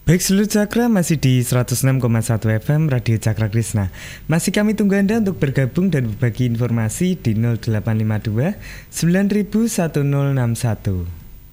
Baik seluruh Cakra masih di 106,1 FM Radio Cakra Krishna. Masih kami tunggu Anda untuk bergabung dan berbagi informasi di 0852 9000 1061.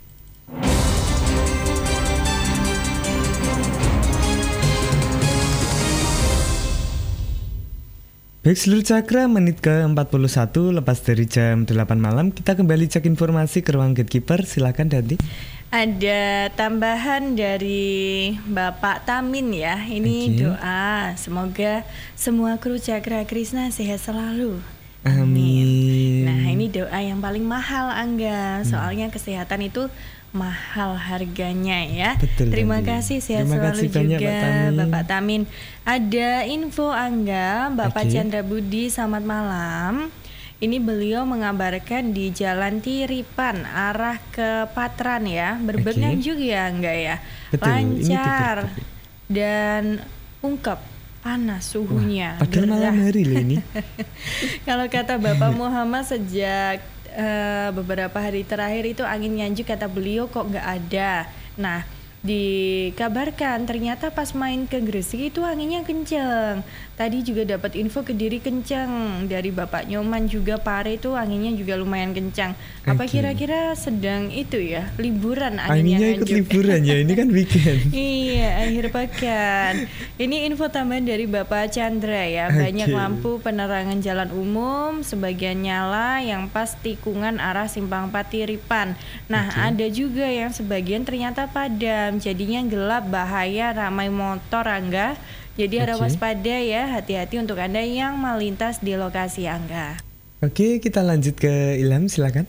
Baik seluruh Cakra, menit ke-41 lepas dari jam 8 malam, kita kembali cek informasi ke ruang Gatekeeper. Silakan Danti. Ada tambahan dari Bapak Tamin ya. Ini doa semoga semua kru Cakra Krishna sehat selalu. Amin. Nah, ini doa yang paling mahal Angga. Soalnya kesehatan itu mahal harganya ya. Betul, Terima Andi. kasih sehat Terima selalu kasih banyak, juga Pak Tamin. Bapak Tamin. Ada info Angga, Bapak Chandra Budi, selamat malam. Ini beliau mengabarkan di Jalan Tiripan arah ke Patran ya, berbenganjuk ya enggak ya, Betul, lancar dan ungkap panas suhunya. Wah, padahal malam hari loh ini. Kalau kata Bapak Muhammad sejak beberapa hari terakhir itu angin nganjuk, kata beliau kok nggak ada. Nah, dikabarkan ternyata pas main ke Gresik itu anginnya kenceng. Tadi juga dapat info Kediri kenceng. Dari Bapak Nyoman juga Pare itu anginnya juga lumayan kencang. Apa kira-kira sedang itu ya, liburan anginnya ikut liburan ya, ini kan weekend. Iya, akhir pekan. Ini info tambahan dari Bapak Chandra ya. Banyak lampu penerangan jalan umum, sebagian nyala yang pas tikungan arah Simpang 4 Tiripan. Nah, ada juga yang sebagian ternyata padam, jadinya gelap, bahaya, ramai motor Angga. Jadi harap waspada ya, hati-hati untuk Anda yang melintas di lokasi Angga. Oke, kita lanjut ke Ilham, silakan.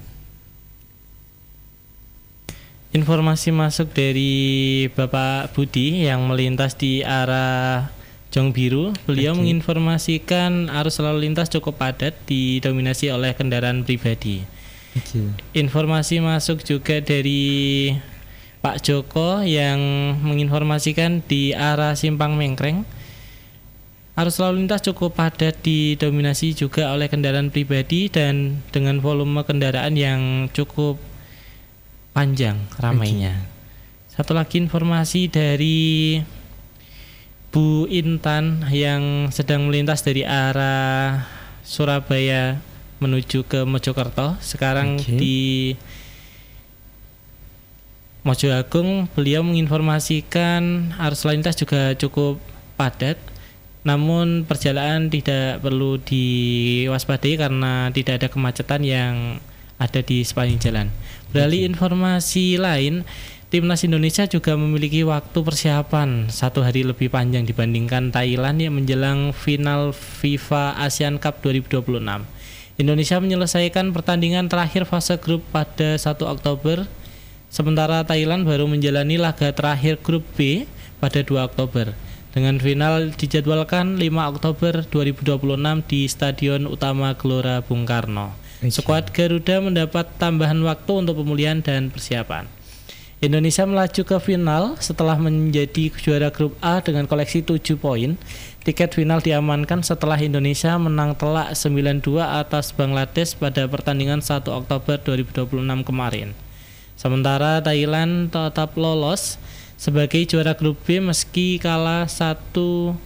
Informasi masuk dari Bapak Budi yang melintas di arah Jong Biru. Beliau menginformasikan arus lalu lintas cukup padat didominasi oleh kendaraan pribadi. Informasi masuk juga dari Pak Joko yang menginformasikan di arah Simpang Mengkreng arus lalu lintas cukup padat didominasi juga oleh kendaraan pribadi dan dengan volume kendaraan yang cukup panjang ramainya. Satu lagi informasi dari Bu Intan yang sedang melintas dari arah Surabaya menuju ke Mojokerto. Sekarang di Mojo Agung, beliau menginformasikan arus lalu lintas juga cukup padat, namun perjalanan tidak perlu diwaspadai karena tidak ada kemacetan yang ada di sepanjang jalan. Beralih informasi lain, Timnas Indonesia juga memiliki waktu persiapan 1 hari lebih panjang dibandingkan Thailand yang menjelang final FIFA ASEAN Cup 2026. Indonesia menyelesaikan pertandingan terakhir fase grup pada 1 Oktober, sementara Thailand baru menjalani laga terakhir grup B pada 2 Oktober. Dengan final dijadwalkan 5 Oktober 2026 di Stadion Utama Gelora Bung Karno. Skuad Garuda mendapat tambahan waktu untuk pemulihan dan persiapan. Indonesia melaju ke final setelah menjadi juara grup A dengan koleksi 7 poin. Tiket final diamankan setelah Indonesia menang telak 9-2 atas Bangladesh pada pertandingan 1 Oktober 2026 kemarin. Sementara Thailand tetap lolos sebagai juara grup B meski kalah 1-2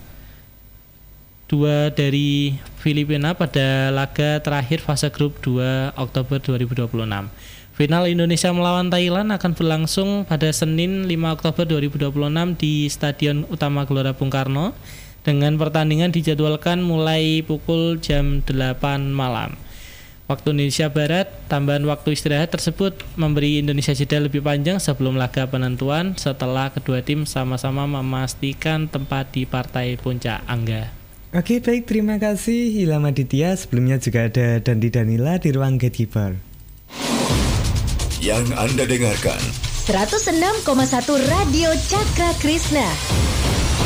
dari Filipina pada laga terakhir fase grup 2 Oktober 2026. Final Indonesia melawan Thailand akan berlangsung pada Senin 5 Oktober 2026 di Stadion Utama Gelora Bung Karno dengan pertandingan dijadwalkan mulai pukul jam 8 malam. Waktu Indonesia Barat, tambahan waktu istirahat tersebut memberi Indonesia jeda lebih panjang sebelum laga penentuan setelah kedua tim sama-sama memastikan tempat di partai puncak Angga. Oke, baik, terima kasih Ilham Aditya. Sebelumnya juga ada Dandi Danila di ruang Gatekeeper. Yang Anda dengarkan 106,1 Radio Cakra Krishna.